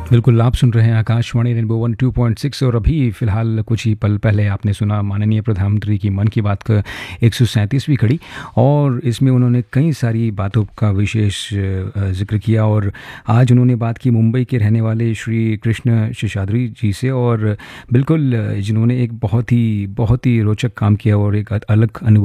बिल्कुल, आप सुन रहे हैं आकाशवाणी रेनबो 102.6 और अभी फ़िलहाल कुछ ही पल पहले आपने सुना माननीय प्रधानमंत्री की मन की बात का 137वीं कड़ी और इसमें उन्होंने कई सारी बातों का विशेष ज़िक्र किया और आज उन्होंने बात की मुंबई के रहने वाले श्री कृष्ण शेषाद्री जी से और बिल्कुल जिन्होंने एक बहुत ही रोचक काम किया और एक अलग अनुभव